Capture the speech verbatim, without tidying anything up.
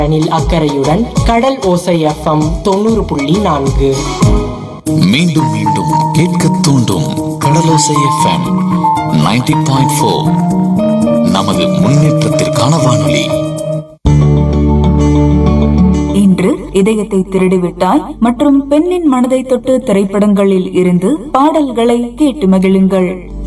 அக்கறையுடன் கடல் ஓசை எஃப்எம் தொண்ணூறு புள்ளி நான்கு. மீண்டும் மீண்டும் கேட்க தூண்டும் கடலோசை எஃப்எம் நைன்டி பாயிண்ட் ஃபோர். நமது முன்னேற்றத்திற்கான வானொலி. இன்று இதயத்தை திருடிவிட்டாய் மற்றும் பெண்ணின் மனதை தொட்டு திரைப்படங்களில் இருந்து பாடல்களை கேட்டு மகிழுங்கள்.